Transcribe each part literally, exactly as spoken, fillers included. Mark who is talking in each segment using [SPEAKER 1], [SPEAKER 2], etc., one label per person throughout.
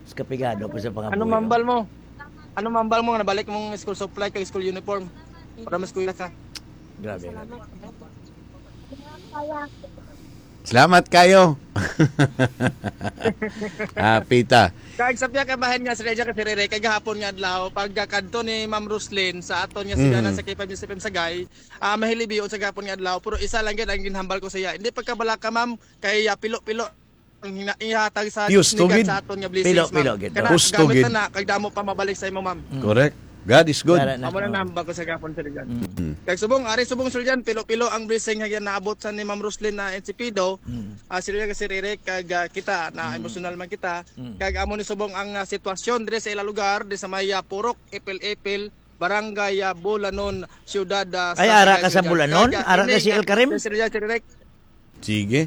[SPEAKER 1] Kapigado pa sa pangabuyo.
[SPEAKER 2] Ano mambal mo? Ano mambal mo? Nabalik mong school supply kay school uniform. Para mas kuya ka.
[SPEAKER 1] Grabe.
[SPEAKER 3] Salamat kayo. ah, Pita.
[SPEAKER 2] Kag sa piya kabahin nga si Reja kay Ferrere kay gahapon nga adlaw pagkakanto ni Ma'am Roslyn sa aton nga siya
[SPEAKER 3] Mm.
[SPEAKER 2] sa K five News F M Sagay, ah mahilibiyon sa gahapon nga adlaw pero isa lang gyud ang ginhambal ko sa iya. Hindi pagkabala ka ma'am kay ah, pilo-pilo ang hina- ihatag sa
[SPEAKER 3] Husto,
[SPEAKER 2] sneaker
[SPEAKER 3] gid.
[SPEAKER 2] sa aton nga blessings.
[SPEAKER 1] Pilo-pilo,
[SPEAKER 2] ma'am.
[SPEAKER 1] gid.
[SPEAKER 2] Kana
[SPEAKER 3] Husto,
[SPEAKER 2] gamit
[SPEAKER 3] gid.
[SPEAKER 2] na na kay damo pa mabalik sa imo ma'am.
[SPEAKER 3] Correct. God is good.
[SPEAKER 1] Dara na.
[SPEAKER 2] Amo na nahambal ko sa gahapon sa Reja.
[SPEAKER 3] Mm.
[SPEAKER 2] Kay subong ari subong sir diyan pilo-pilo ang blessing nga yan naabot sa ni Ma'am Roslyn na Ensipido.
[SPEAKER 1] Mm.
[SPEAKER 2] Ah sila kasi Rere kag ah, kita na emotional man kita.
[SPEAKER 1] Mm.
[SPEAKER 2] Kag amo ni subong ang ah, sitwasyon dire sa ila lugar di sa may ah, Purok, Ipil-Ipil, Barangay ah, Bulanon, Ciudad ah,
[SPEAKER 1] Ay, ara ka sa Bulanon? Ara ka si El Karim?
[SPEAKER 2] Sir Rere, Sir Rere.
[SPEAKER 3] Sige.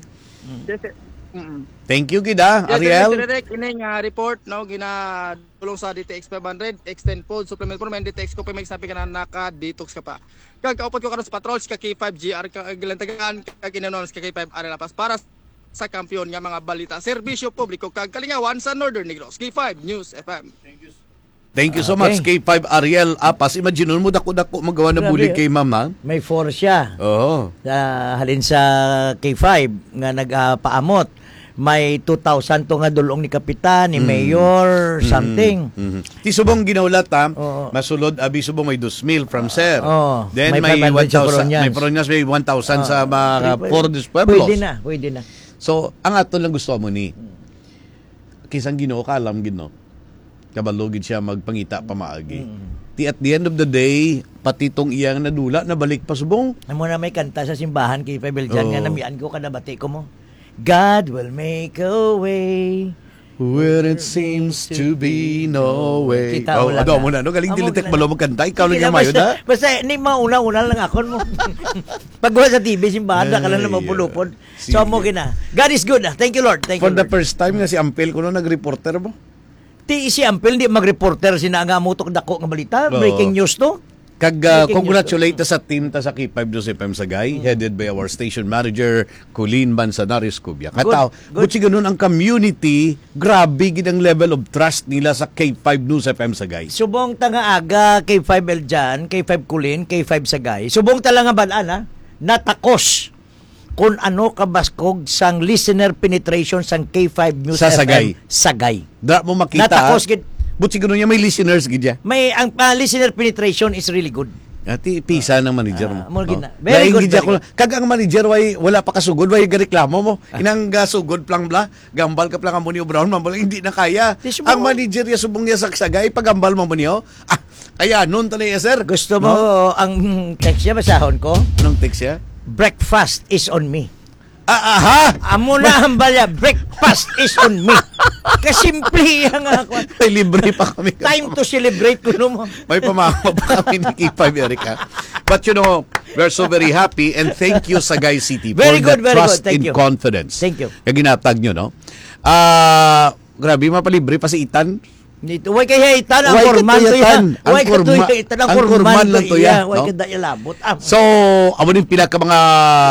[SPEAKER 2] Mm.
[SPEAKER 3] Thank you, Gida.
[SPEAKER 2] Yes,
[SPEAKER 3] Ariel.
[SPEAKER 2] Sir Rere, ini nga report no ginadulong sa D T X five hundred extend food supplement for men D T X ko pa may sabi ka na naka-detox ka pa. Kag kaupod ko karon sa patrols ka K five G R ka gilantagan kag inanon ka K five R Lapas para sa kampiyon nga mga balita serbisyo publiko kag kalingawan sa Northern Negros. K five News F M.
[SPEAKER 3] Thank you so
[SPEAKER 1] Okay.
[SPEAKER 3] much, K five Ariel Apas. Imagine mo, dako-dako magawa na
[SPEAKER 1] Grabe.
[SPEAKER 3] bulig kay mama.
[SPEAKER 1] May force siya.
[SPEAKER 3] Oo.
[SPEAKER 1] Sa halin sa K five nga nagpaamot. May two thousand to nga dulong ni kapitan, ni mayor, something.
[SPEAKER 3] Mhm. Ti subong ginaulat ha.
[SPEAKER 1] Oo.
[SPEAKER 3] Masulod abi subong may two mil from sir.
[SPEAKER 1] Oo.
[SPEAKER 3] Then
[SPEAKER 1] May
[SPEAKER 3] may,
[SPEAKER 1] five hundred sa
[SPEAKER 3] one thousand,
[SPEAKER 1] Coronias.
[SPEAKER 3] may Coronias may one thousand sa mga
[SPEAKER 1] Pwede-
[SPEAKER 3] for these pueblos.
[SPEAKER 1] Pwede na, pwede na.
[SPEAKER 3] So, ang ato lang gusto mo ni kisang Ginoo ka alam Ginoo. Kabalugid siya magpangita pamaagi. Ti at the end of the day, pati tong iyang nadula nabalik pa subong.
[SPEAKER 1] Amo na may kanta sa simbahan kay Pebel dyan
[SPEAKER 3] Oo.
[SPEAKER 1] nga namian ko kada bati ko mo. God will make a way.
[SPEAKER 3] Where it seems to be no way.
[SPEAKER 1] Kita
[SPEAKER 3] Oh,
[SPEAKER 1] ulan
[SPEAKER 3] ano
[SPEAKER 1] na.
[SPEAKER 3] mo na, no? Galing
[SPEAKER 1] Amo,
[SPEAKER 3] dilitek
[SPEAKER 1] galing.
[SPEAKER 3] malo magkanta. Ikaw lang
[SPEAKER 1] Hindi
[SPEAKER 3] yung
[SPEAKER 1] na,
[SPEAKER 3] mayo
[SPEAKER 1] basta,
[SPEAKER 3] na.
[SPEAKER 1] basta ni mauna-una lang akon mo. Pagwa sa T V simbahan ka lang na
[SPEAKER 3] Ay,
[SPEAKER 1] mapulupod.
[SPEAKER 3] sige.
[SPEAKER 1] So mo gina. God is good. ah. Thank you Lord. Thank
[SPEAKER 3] For
[SPEAKER 1] you
[SPEAKER 3] the
[SPEAKER 1] Lord.
[SPEAKER 3] first time nga si Ampel ko no, nag-reporter mo.
[SPEAKER 1] Ti si Ampel di mag-reporter sina nga mutok dako nga balita.
[SPEAKER 3] Oo.
[SPEAKER 1] Breaking news to.
[SPEAKER 3] Kag uh,
[SPEAKER 1] Breaking
[SPEAKER 3] congratulate ta sa team ta sa K five News F M Sagay, headed by our station manager, Colleen Manzanares Cubia. Kataw,
[SPEAKER 1] Good, good.
[SPEAKER 3] butsi ganun ang community, grabe gid ang level of trust nila sa K five News F M Sagay.
[SPEAKER 1] Subong tanga aga K five El Jan, K five Kulin, K five Sagay. Subong tala nga balaan ha. Natakos kung ano kabaskog sang listener penetration sang K five News
[SPEAKER 3] Sa
[SPEAKER 1] F M
[SPEAKER 3] Sagay.
[SPEAKER 1] Sagay.
[SPEAKER 3] Da mo makita.
[SPEAKER 1] Natakos gid.
[SPEAKER 3] Butsi ganun niya may listeners gid ya.
[SPEAKER 1] May ang uh, listener penetration is really good.
[SPEAKER 3] Ati pisa ng manager
[SPEAKER 1] Ah,
[SPEAKER 3] mo.
[SPEAKER 1] mo gid na. Very good,
[SPEAKER 3] Nainggit
[SPEAKER 1] very
[SPEAKER 3] ako. Kag ang manager way wala pa kasugod way gareklamo mo. Inang gasugod plang bla, gambal ka plang amo ni Brown mambal hindi na kaya.
[SPEAKER 1] Di subong-
[SPEAKER 3] Ang manager ya subong niya saksagay pagambal mo niyo. Ah, kaya noon tanay sir.
[SPEAKER 1] Gusto mo
[SPEAKER 3] No?
[SPEAKER 1] ang text niya basahon ko?
[SPEAKER 3] Anong text ya?
[SPEAKER 1] Breakfast is on me.
[SPEAKER 3] Ah, aha!
[SPEAKER 1] Amo na ang balya, breakfast is on me. Kasimple yan nga ako.
[SPEAKER 3] Ay, libre pa kami.
[SPEAKER 1] Time to celebrate ko no mo.
[SPEAKER 3] May pamama pa kami ni K five Erica. But you know, we're so very happy and thank you Sagay City
[SPEAKER 1] Very
[SPEAKER 3] for
[SPEAKER 1] good,
[SPEAKER 3] the
[SPEAKER 1] very
[SPEAKER 3] trust
[SPEAKER 1] good. Thank
[SPEAKER 3] and
[SPEAKER 1] you.
[SPEAKER 3] confidence.
[SPEAKER 1] Thank you.
[SPEAKER 3] Kaya ginatag nyo, no? Ah, grabe, mapalibre pa si Itan.
[SPEAKER 1] Dito, way kaya itan ang
[SPEAKER 3] Way
[SPEAKER 1] kurman to
[SPEAKER 3] katuyatan.
[SPEAKER 1] yan. Way
[SPEAKER 3] Ang kurma-
[SPEAKER 1] katuya itan ang
[SPEAKER 3] ang
[SPEAKER 1] kurman
[SPEAKER 3] kurman
[SPEAKER 1] to
[SPEAKER 3] lang to
[SPEAKER 1] iya.
[SPEAKER 3] yan,
[SPEAKER 1] Way
[SPEAKER 3] no?
[SPEAKER 1] kada ilabot. Ah,
[SPEAKER 3] So, amo din pila ka mga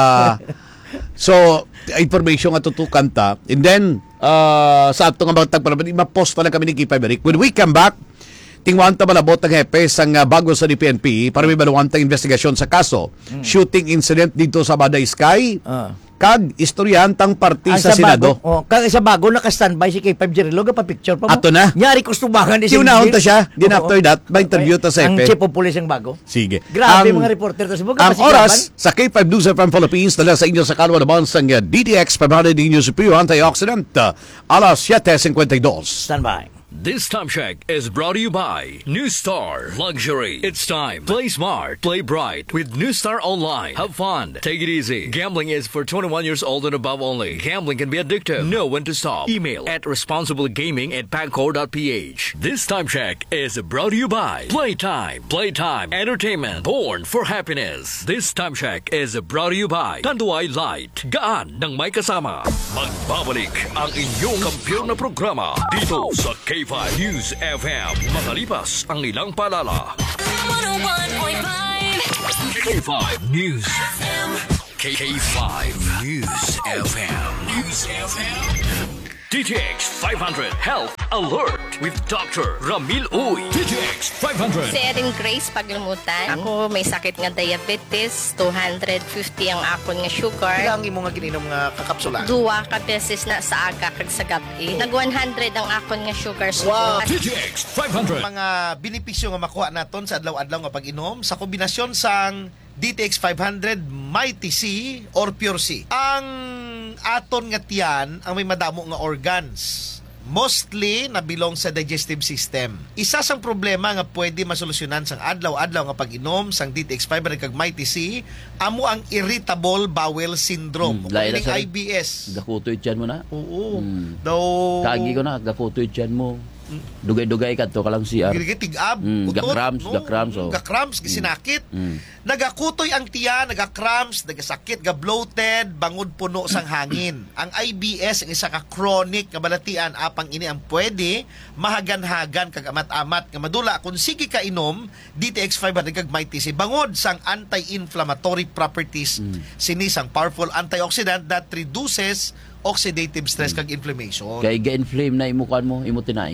[SPEAKER 3] so, information nga tutukan ta. And then, uh, sa ato nga mga tagpalabad, ma-post pa lang kami ni K five Eric. When we come back, tingwan ta malabot ang hepe sang uh, bago sa D P N P para may baluan tang investigasyon sa kaso. Shooting incident dito sa Baday Sky.
[SPEAKER 1] Ah.
[SPEAKER 3] Kag istoryahantang party
[SPEAKER 1] ang
[SPEAKER 3] sa Senado.
[SPEAKER 1] Bago, oh, kag sa bago naka-standby si K five Jerilo pa picture pa mo.
[SPEAKER 3] Ato na.
[SPEAKER 1] Nyari ko stubangan ni
[SPEAKER 3] Tiunahon ta siya. Then
[SPEAKER 1] Oo.
[SPEAKER 3] after that, may interview ta sa
[SPEAKER 1] Ang
[SPEAKER 3] hepe.
[SPEAKER 1] chief of police ang bago.
[SPEAKER 3] Sige.
[SPEAKER 1] Grabe
[SPEAKER 3] Ang-
[SPEAKER 1] mga reporter to. Subukan
[SPEAKER 3] Ang oras sa K five News F M Philippines dala sa inyo sa kalwa naman sa D D X five hundred News Superior Antioxidant uh, alas seven fifty-two.
[SPEAKER 1] Standby.
[SPEAKER 4] This time check is brought to you by New Star Luxury. It's time. Play smart, play bright with New Star Online. Have fun. Take it easy. Gambling is for twenty-one years old and above only. Gambling can be addictive. Know when to stop. Email at responsiblegaming at pagcor dot p h. This time check is brought to you by Playtime. Playtime Entertainment. Born for happiness. This time check is brought to you by Tanduay Light. Gaan ng may kasama. Magbabalik ang inyong kampiyon na programa dito sa K five News F M. Makalipas ang ilang paalala.
[SPEAKER 5] one oh one point five
[SPEAKER 4] K five News F M. K five News F M. News F M. D T X five hundred Health Alert with Doctor Ramil Uy. D T X five hundred.
[SPEAKER 6] Si Erin Grace Paglumutan. Ako may sakit nga diabetes, two hundred fifty ang akon nga sugar.
[SPEAKER 7] Ilang imo nga gininom nga kakapsula?
[SPEAKER 6] Duwa ka beses na sa aga kag sa gabi. Nag one hundred ang akon nga sugar.
[SPEAKER 7] Wow.
[SPEAKER 4] D T X five hundred.
[SPEAKER 7] Mga benepisyo nga makuha naton sa adlaw-adlaw nga pag-inom sa kombinasyon sang D T X five hundred, Mighty C or Pure C. Ang aton nga tiyan ang may madamo nga organs. Mostly nabilong sa digestive system. Isa sang problema nga pwede masolusyonan sang adlaw-adlaw nga pag-inom sang D T X five hundred kag Mighty C amo ang irritable bowel syndrome.
[SPEAKER 8] Hmm, lain na,
[SPEAKER 7] Kining
[SPEAKER 8] sir.
[SPEAKER 7] I B S.
[SPEAKER 8] Gakutoy tiyan mo na.
[SPEAKER 7] Oo.
[SPEAKER 8] Hmm.
[SPEAKER 7] Daw
[SPEAKER 8] Kagi ko na, gakutoy tiyan mo. Dugay-dugay ka to kalang C R.
[SPEAKER 7] Gilgit tig-ab,
[SPEAKER 8] Mm,
[SPEAKER 7] utot,
[SPEAKER 8] gakrams, gakrams, oh.
[SPEAKER 7] Gakrams, gisinakit.
[SPEAKER 8] Mm.
[SPEAKER 7] Nagakutoy ang tiyan, nagakrams, nagasakit, ga-bloated, bangod puno sang hangin. Ang I B S ang isa ka chronic nga balatian apang ini ang pwede mahagan-hagan kag amat-amat nga madula kung sige ka inom D T X five hundred kag Mighty C bangod sang anti-inflammatory properties sini sang powerful antioxidant that reduces oxidative stress kag inflammation.
[SPEAKER 8] Kay ga-inflame na imukan mo, imo tinai.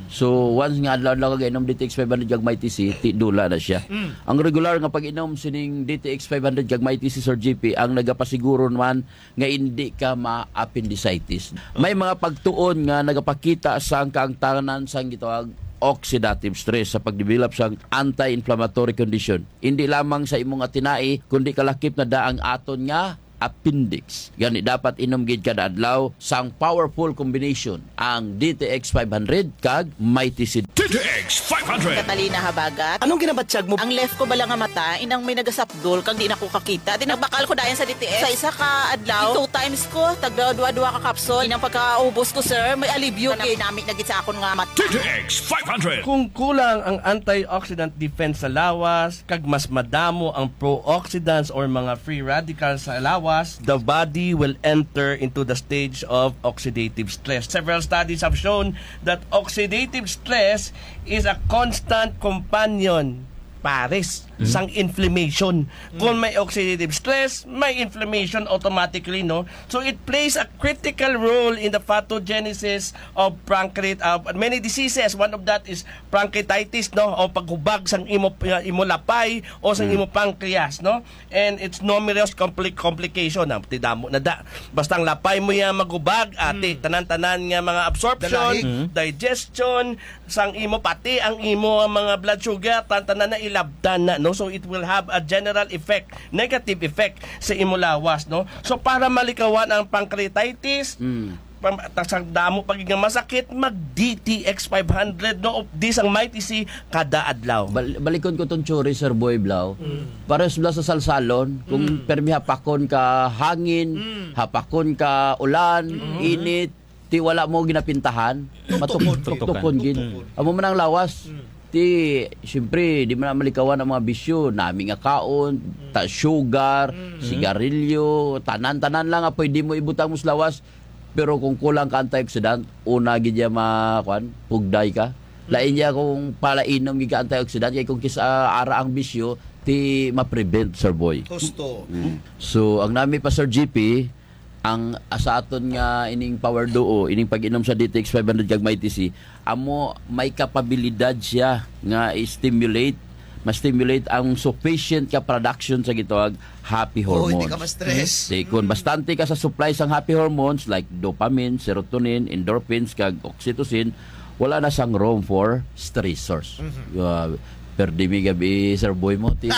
[SPEAKER 8] So once nga adlaw-adlaw ka inom D T X five hundred kag Mighty C, ti dula na siya. Ang regular nga pag-inom sining D T X five hundred kag Mighty C Sir G P ang nagapasiguro man nga hindi ka ma-appendicitis. May mga pagtuon nga nagapakita sa ang kaangtanan sang gitawag oxidative stress sa pagdevelop sa anti-inflammatory condition. Hindi lamang sa imong tinai kundi kalakip na daang aton nga appendix. Gani dapat inom gid kada adlaw sang powerful combination ang D T X five hundred kag Mighty C.
[SPEAKER 4] D T X five hundred.
[SPEAKER 9] Katalina Habagat. Anong ginabatsyag mo? Ang left ko bala nga mata, inang may nagasapdol kag di na ko kakita. Di nagbakal ko dayan sa D T X. Sa isa ka adlaw, two times ko, tagda duwa-duwa ka kapsol. Inang pagkaubos ko, sir, may alibyo. Kanang ginamit na gid sa akon nga mata.
[SPEAKER 4] D T X five hundred.
[SPEAKER 10] Kung kulang ang antioxidant defense sa lawas, kag mas madamo ang pro-oxidants or mga free radicals sa lawas, the body will enter into the stage of oxidative stress. Several studies have shown that oxidative stress is a constant companion pares sang inflammation. Kung may oxidative stress, may inflammation automatically, no? So it plays a critical role in the pathogenesis of pancreat of many diseases. One of that is pancreatitis, no? O paghubag sang imo imo lapay o sang imo pancreas, no? And it's numerous compli- complication na tidamo na da. Basta ang lapay mo ya magubag, ate, tanan-tanan nga mga absorption,
[SPEAKER 7] Dalahig.
[SPEAKER 10] digestion, sang imo pati ang imo mga blood sugar, tanan na ilabdan na, no? So it will have a general effect, negative effect sa imo lawas, no? So para malikawan ang pancreatitis, pam- tasang damo pagiging masakit, mag D T X five hundred, no? Of this ang Mighty C kada adlaw.
[SPEAKER 8] Bal- balikon ko tong tsuri Sir Boy Blau. Pares bla sa salsalon, kung permi hapakon ka hangin, hapakon ka ulan, init, ti wala mo ginapintahan, matukon gid. Amo man ang lawas. Ti, siyempre, di man na malikawan ang mga bisyo, nami nga kaon, ta sugar, sigarilyo, tanan-tanan lang nga pwede mo ibutang mo sa lawas. Pero kung kulang ka antioxidant, una gid ya makwan, pugday ka. Lain niya kung palainom gid ka antioxidant, kay kung kisa ara ang bisyo, ti ma-prevent, Sir Boy.
[SPEAKER 7] Gusto.
[SPEAKER 8] So, ang nami pa Sir G P, ang asa aton nga ining power duo, ining pag-inom sa D T X five hundred kag Mighty C, amo may kapabilidad siya nga i-stimulate, ma-stimulate ang sufficient ka production sa gitawag happy
[SPEAKER 7] Oh,
[SPEAKER 8] hormones.
[SPEAKER 7] hindi ka ma-stress.
[SPEAKER 8] Di, kung bastante ka sa supply sang happy hormones like dopamine, serotonin, endorphins, kag oxytocin, wala na sang room for stressors. Uh, perdi mi gabi Sir Boy mo ti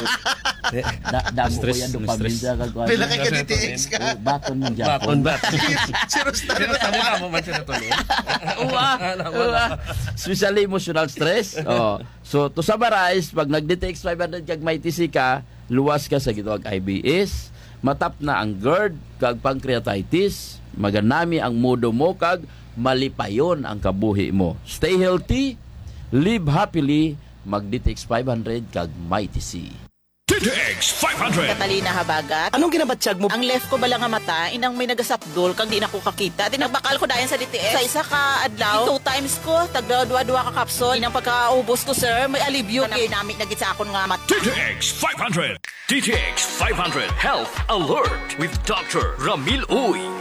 [SPEAKER 8] da damo ko yan dopamine sa kag
[SPEAKER 7] Pila kay ka D T X ka.
[SPEAKER 8] baton ng
[SPEAKER 10] Baton,
[SPEAKER 8] Japon.
[SPEAKER 10] baton.
[SPEAKER 7] Serious na.
[SPEAKER 10] Pero sa nila mo man sila to, eh?
[SPEAKER 8] Uwa, uwa. Especially emotional stress. Oh. So to summarize, pag nag-D T X five hundred kag Mighty C ka, luwas ka sa gitawag I B S, matap na ang GERD kag pancreatitis, maganami ang modo mo kag malipayon ang kabuhi mo. Stay healthy, live happily, mag-D T X five hundred kag Mighty C.
[SPEAKER 4] D T X five hundred.
[SPEAKER 9] Katalina Habagat. Anong ginabatsyag mo? Ang left ko bala nga mata, inang may nagasapdol kag di na ko kakita. Di nagbakal ko dayan sa D T X. Sa isa ka adlaw, two times ko, tagda duwa-duwa ka kapsol. Inang pagkaubos ko, sir, may alibyo. Kanang ginamit na gid sa akon nga mata.
[SPEAKER 4] D T X five hundred. D T X five hundred Health Alert with Doctor Ramil Uy.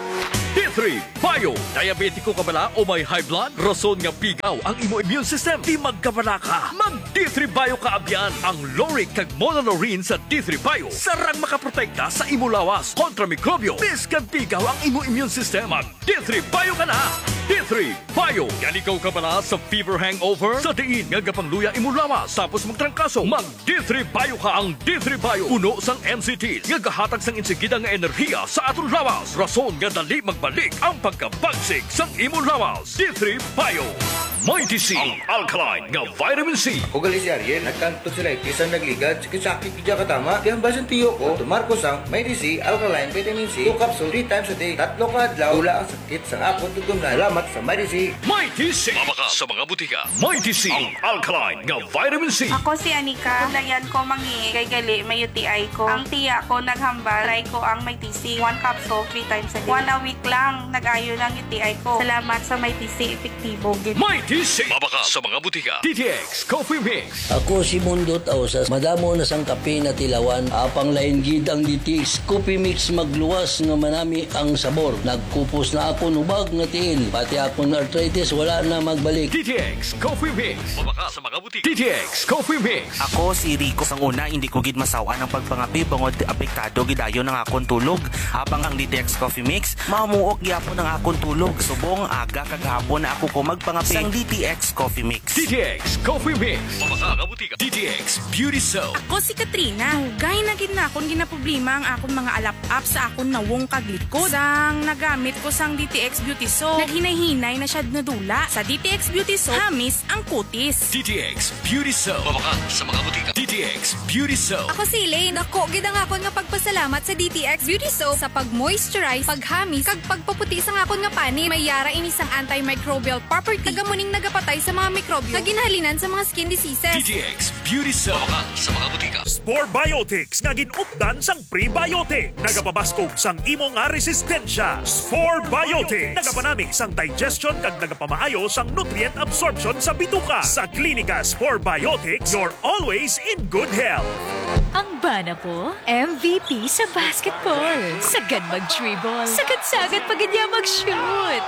[SPEAKER 4] D three Bio. Diabetiko ka bala o may high blood? Rason nga pigaw ang imo immune system. Di magkabala ka. Mag D three Bio ka abyan. Ang Loric kag Monolaurin sa D three Bio. Sarang makaprotekta sa imo lawas kontra mikrobyo. Biskan pigaw ang imo immune system. Mag D three Bio ka na. D three Bio. Yan ikaw ka bala sa fever hangover? Sa diin nga gapangluya imo lawas. Tapos magtrangkaso. Mag D three Bio ka. Ang D three Bio. Puno sang M C Ts. Nga gahatag sang insigida nga enerhiya sa aton lawas. Rason nga dali magbalik ang pagkabagsik sang imong lawas. D three Bio. Mighty C, ang alkaline nga vitamin C.
[SPEAKER 11] O gali si Ariel, nagkanto sila kisang nagligad, sakit-sakit kaya katama. Kaya basan tiyo ko, tumarkos ang Mighty C, alkaline vitamin C, two capsule, three times a day, tatlo ka adlaw, wala ang sakit sa akong tutunan. Salamat sa Mighty C.
[SPEAKER 4] Mighty C, mabaka sa mga butika. Mighty C, ang alkaline nga vitamin C.
[SPEAKER 12] Ako si Anika, kulayan ko mangi, kay gali, may U T I ko. Ang tiya ko naghambal, try ko ang Mighty C, one capsule, three times a day. One a week lang, nag-ayo ng U T I ko. Salamat sa Mighty C, epektibo.
[SPEAKER 4] Mighty C, mabaka sa mga butika. D T X Coffee Mix.
[SPEAKER 13] Ako si Mundo Tausas, madamo na sang kape na tilawan, apang lain gid ang D T X Coffee Mix magluwas nga manami ang sabor. Nagkupos na ako nubag nga tiil, pati ako na arthritis wala na magbalik.
[SPEAKER 4] D T X Coffee Mix, mabaka sa mga butika. D T X Coffee Mix.
[SPEAKER 14] Ako si Rico, sang una hindi ko gid masawa ng pagpangapi bangod apektado gidayon ng akong tulog. Habang ang D T X Coffee Mix, mamuok gyapon ng akong tulog. Subong aga kagahapon na ako ko magpangapi sang D T X Coffee Mix.
[SPEAKER 4] D T X Coffee Mix. Mabaka nga butika. D T X Beauty Soap.
[SPEAKER 12] Ako si Katrina. Hugay na gid na akong ginaproblema ang akong mga alap-up sa akong nawong kaglikod. Sang nagamit ko sang D T X Beauty Soap, naghinay-hinay na siya nadula. Sa D T X Beauty Soap, hamis ang kutis.
[SPEAKER 4] D T X Beauty Soap. Mabaka sa mga butika. D T X Beauty Soap.
[SPEAKER 15] Ako si Elaine. Ako gid ang akon nga pagpasalamat sa D T X Beauty Soap sa pag-moisturize, paghamis, kag pagpaputi sa akon nga pani. May yara ini sang antimicrobial property. Tagamuning nagapatay sa mga mikrobyo na ginahalinan sa mga skin diseases.
[SPEAKER 4] D T X Beauty Soap. Mabaka sa mga butika.
[SPEAKER 16] Spore Biotics nga ginupdan sang prebiotic. Nagapabaskog sang imo nga resistensya. Spore Biotics. Nagapanami sang digestion kag nagapamaayo sang nutrient absorption sa bituka. Sa Klinika Spore Biotics, you're always in good health.
[SPEAKER 17] Ang bana ko, M V P sa basketball. Sagad mag-dribble. Sagad-sagad pag niya mag-shoot.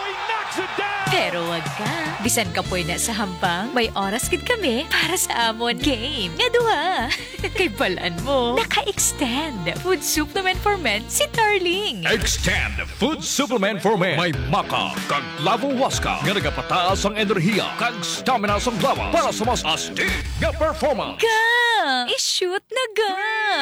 [SPEAKER 17] Pero wag ka. Bisan ka po na sa hambang, may oras gid kami para sa amon game. Nga duha. Kay balaan mo, naka-extend. Food supplement for men si Darling.
[SPEAKER 4] Extend Food Supplement for Men. May maka kag lavo waska nga nagapataas ang enerhiya kag stamina sa lawas para sa mas astig nga performance.
[SPEAKER 17] Ga! I-shoot na ga!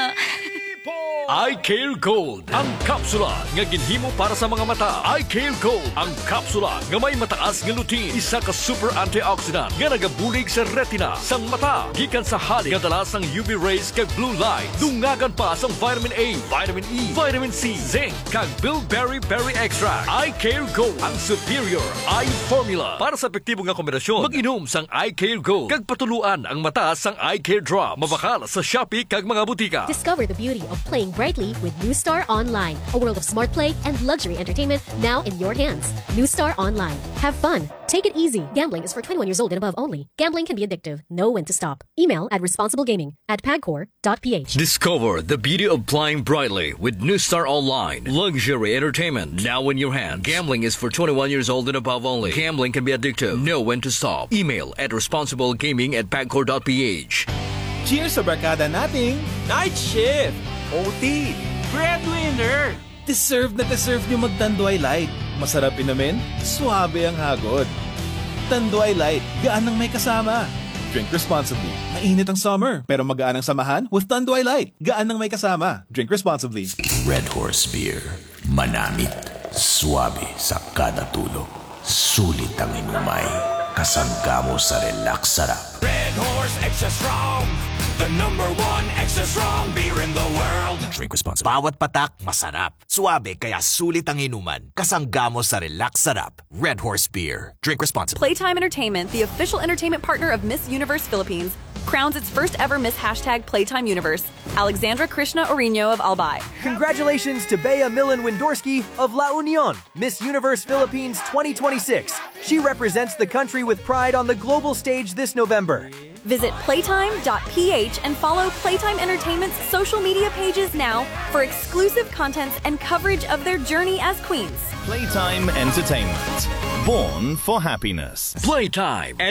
[SPEAKER 4] iCare Gold, ang kapsula nga ginhimo para sa mga mata. iCare Gold, ang kapsula nga may mataas nga lutein, isa ka super antioxidant nga nagabulig sa retina sang mata. Gikan sa halik nga dala sang U V rays kag blue light. Dungagan pa sang vitamin A, vitamin E, vitamin C, zinc kag bilberry berry extract. iCare Gold, ang superior eye formula para sa epektibo nga kombinasyon. Mag-inom sang iCare Gold kag patuluan ang mata sang iCare Drop. Mabakal sa Shopee kag mga butika.
[SPEAKER 18] Discover the beauty of playing brightly with New Star Online, a world of smart play and luxury entertainment now in your hands. New Star Online. Have fun. Take it easy. Gambling is for twenty-one years old and above only. Gambling can be addictive. Know when to stop. Email at responsiblegaming at pagcor dot p h.
[SPEAKER 4] Discover the beauty of playing brightly with New Star Online. Luxury entertainment now in your hands. Gambling is for twenty-one years old and above only. Gambling can be addictive. Know when to stop. Email at responsiblegaming at pagcor dot p h.
[SPEAKER 19] Cheers sa barkada nating Night Shift! O T! Breadwinner! Deserve na deserve nyo mag-Tanduay Light. Masarap inumin, suabe ang hagod. Tanduay Light, gaan ang may kasama. Drink responsibly. Mainit ang summer, pero magaan ang samahan with Tanduay Light. Gaan ang may kasama. Drink responsibly.
[SPEAKER 20] Red Horse Beer. Manamit. Suabe sa kada tulog. Sulit ang inumay. Kasangga mo sa relax sarap.
[SPEAKER 21] Red Horse Extra Strong. The number one extra strong beer in the world.
[SPEAKER 20] Drink responsibly.
[SPEAKER 22] Bawat patak, masarap. Suabe, kaya sulit ang inuman. Kasangga mo sa relax sarap. Red Horse Beer. Drink responsibly.
[SPEAKER 23] Playtime Entertainment, the official entertainment partner of Miss Universe Philippines, crowns its first ever Miss Hashtag Playtime Universe, Alexandra Krishna Orino of Albay.
[SPEAKER 24] Congratulations to Bea Millen Windorski of La Union, Miss Universe Philippines twenty twenty-six. She represents the country with pride on the global stage this November.
[SPEAKER 23] Visit playtime dot p h and follow Playtime Entertainment's social media pages now for exclusive contents and coverage of their journey as queens.
[SPEAKER 1] Playtime Entertainment. Born for happiness.
[SPEAKER 4] Playtime